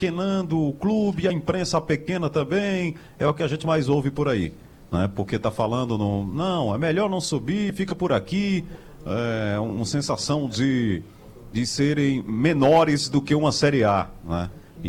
pequenando o clube, a imprensa pequena também, é o que a gente mais ouve por aí, né? Porque está falando, não, é melhor não subir, fica por aqui, uma sensação de serem menores do que uma Série A, né?